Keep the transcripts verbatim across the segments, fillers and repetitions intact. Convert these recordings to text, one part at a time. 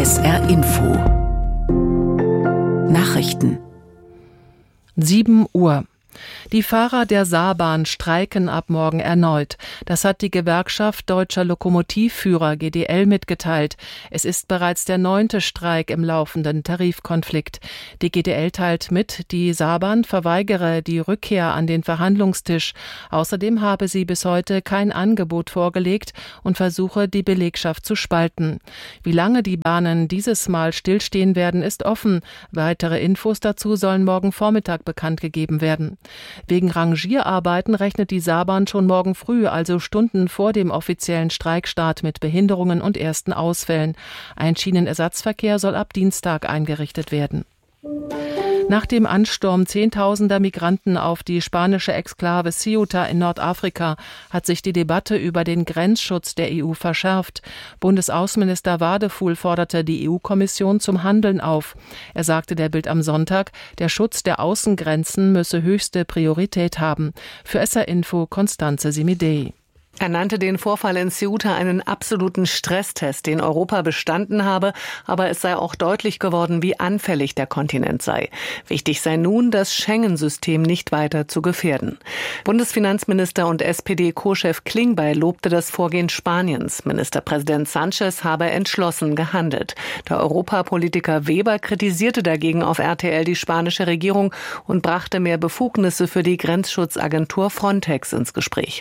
S R Info Nachrichten. sieben Uhr. Die Fahrer der Saarbahn streiken ab morgen erneut. Das hat die Gewerkschaft Deutscher Lokomotivführer G D L mitgeteilt. Es ist bereits der neunte Streik im laufenden Tarifkonflikt. Die G D L teilt mit, die Saarbahn verweigere die Rückkehr an den Verhandlungstisch. Außerdem habe sie bis heute kein Angebot vorgelegt und versuche, die Belegschaft zu spalten. Wie lange die Bahnen dieses Mal stillstehen werden, ist offen. Weitere Infos dazu sollen morgen Vormittag bekannt gegeben werden. Wegen Rangierarbeiten rechnet die Saarbahn schon morgen früh, also Stunden vor dem offiziellen Streikstart, mit Behinderungen und ersten Ausfällen. Ein Schienenersatzverkehr soll ab Dienstag eingerichtet werden. Nach dem Ansturm zehntausender Migranten auf die spanische Exklave Ceuta in Nordafrika hat sich die Debatte über den Grenzschutz der E U verschärft. Bundesaußenminister Wadefuhl forderte die E U-Kommission zum Handeln auf. Er sagte der Bild am Sonntag, der Schutz der Außengrenzen müsse höchste Priorität haben. Für S R Info Constanze Simidei. Er nannte den Vorfall in Ceuta einen absoluten Stresstest, den Europa bestanden habe, aber es sei auch deutlich geworden, wie anfällig der Kontinent sei. Wichtig sei nun, das Schengen-System nicht weiter zu gefährden. Bundesfinanzminister und S P D-Co-Chef Klingbeil lobte das Vorgehen Spaniens. Ministerpräsident Sánchez habe entschlossen gehandelt. Der Europapolitiker Weber kritisierte dagegen auf R T L die spanische Regierung und brachte mehr Befugnisse für die Grenzschutzagentur Frontex ins Gespräch.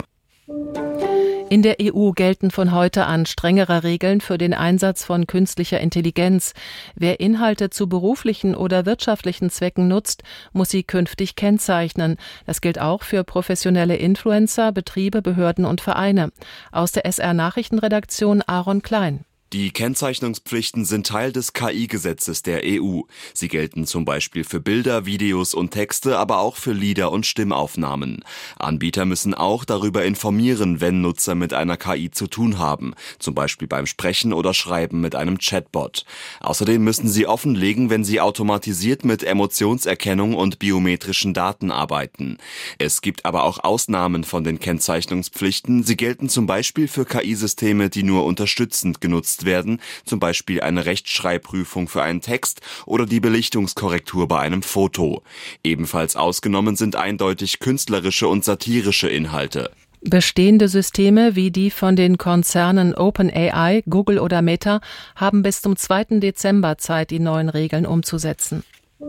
In der E U gelten von heute an strengere Regeln für den Einsatz von künstlicher Intelligenz. Wer Inhalte zu beruflichen oder wirtschaftlichen Zwecken nutzt, muss sie künftig kennzeichnen. Das gilt auch für professionelle Influencer, Betriebe, Behörden und Vereine. Aus der S R-Nachrichtenredaktion Aaron Klein. Die Kennzeichnungspflichten sind Teil des K I-Gesetzes der E U. Sie gelten zum Beispiel für Bilder, Videos und Texte, aber auch für Lieder und Stimmaufnahmen. Anbieter müssen auch darüber informieren, wenn Nutzer mit einer K I zu tun haben, zum Beispiel beim Sprechen oder Schreiben mit einem Chatbot. Außerdem müssen sie offenlegen, wenn sie automatisiert mit Emotionserkennung und biometrischen Daten arbeiten. Es gibt aber auch Ausnahmen von den Kennzeichnungspflichten. Sie gelten zum Beispiel für K I-Systeme, die nur unterstützend genutzt werden, zum Beispiel eine Rechtschreibprüfung für einen Text oder die Belichtungskorrektur bei einem Foto. Ebenfalls ausgenommen sind eindeutig künstlerische und satirische Inhalte. Bestehende Systeme wie die von den Konzernen OpenAI, Google oder Meta haben bis zum zweiten Dezember Zeit, die neuen Regeln umzusetzen.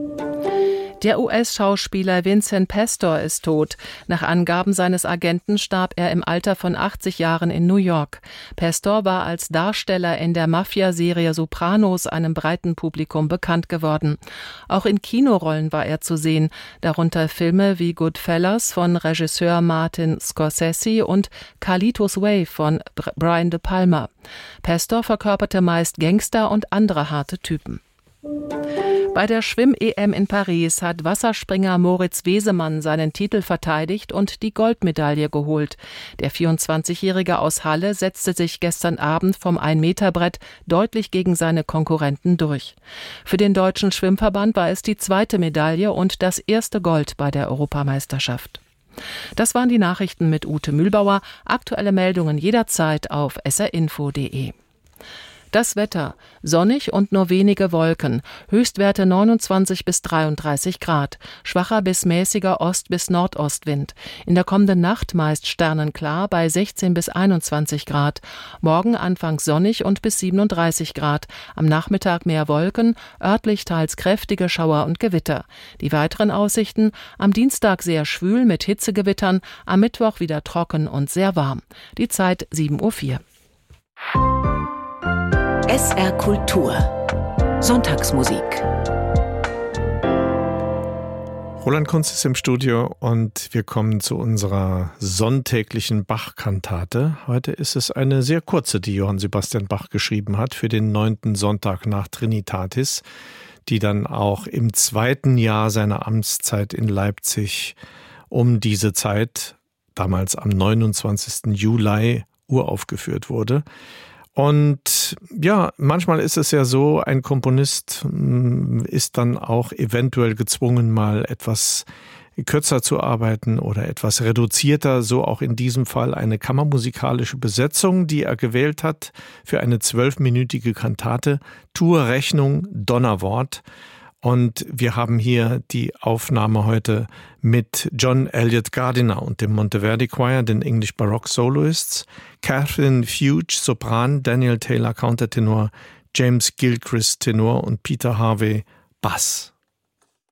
Der U S-Schauspieler Vincent Pastor ist tot. Nach Angaben seines Agenten starb er im Alter von achtzig Jahren in New York. Pastor war als Darsteller in der Mafia-Serie Sopranos einem breiten Publikum bekannt geworden. Auch in Kinorollen war er zu sehen, darunter Filme wie Goodfellas von Regisseur Martin Scorsese und Carlitos Way von Brian De Palma. Pastor verkörperte meist Gangster und andere harte Typen. Bei der Schwimm-E M in Paris hat Wasserspringer Moritz Wesemann seinen Titel verteidigt und die Goldmedaille geholt. Der vierundzwanzigjährige aus Halle setzte sich gestern Abend vom ein-Meter-Brett deutlich gegen seine Konkurrenten durch. Für den Deutschen Schwimmverband war es die zweite Medaille und das erste Gold bei der Europameisterschaft. Das waren die Nachrichten mit Ute Mühlbauer. Aktuelle Meldungen jederzeit auf s r info punkt d e. Das Wetter: sonnig und nur wenige Wolken, Höchstwerte neunundzwanzig bis dreiunddreißig Grad, schwacher bis mäßiger Ost- bis Nordostwind. In der kommenden Nacht meist sternenklar bei sechzehn bis einundzwanzig Grad, morgen anfangs sonnig und bis siebenunddreißig Grad, am Nachmittag mehr Wolken, örtlich teils kräftige Schauer und Gewitter. Die weiteren Aussichten: am Dienstag sehr schwül mit Hitzegewittern, am Mittwoch wieder trocken und sehr warm. Die Zeit sieben Uhr vier. S R Kultur Sonntagsmusik. Roland Kunz ist im Studio und wir kommen zu unserer sonntäglichen Bach-Kantate. Heute ist es eine sehr kurze, die Johann Sebastian Bach geschrieben hat für den neunten Sonntag nach Trinitatis, die dann auch im zweiten Jahr seiner Amtszeit in Leipzig um diese Zeit, damals am neunundzwanzigsten Juli, uraufgeführt wurde. Und ja, manchmal ist es ja so, ein Komponist ist dann auch eventuell gezwungen, mal etwas kürzer zu arbeiten oder etwas reduzierter, so auch in diesem Fall eine kammermusikalische Besetzung, die er gewählt hat für eine zwölfminütige Kantate, Tur Rechnung Donnerwort. Und wir haben hier die Aufnahme heute mit John Elliott Gardiner und dem Monteverdi Choir, den English Baroque Soloists, Catherine Fuge, Sopran, Daniel Taylor, Countertenor, James Gilchrist, Tenor und Peter Harvey, Bass.